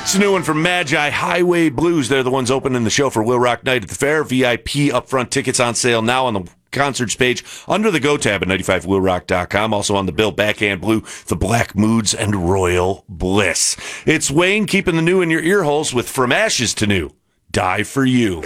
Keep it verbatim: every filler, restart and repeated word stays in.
It's a new one from Magi, Highway Blues. They're the ones opening the show for Will Rock Night at the Fair. V I P upfront tickets on sale now on the concerts page under the Go tab at ninety-five will rock dot com. Also on the bill, Backhand Blue, The Black Moods, and Royal Bliss. It's Wayne keeping the new in your ear holes with From Ashes to New. Die for You.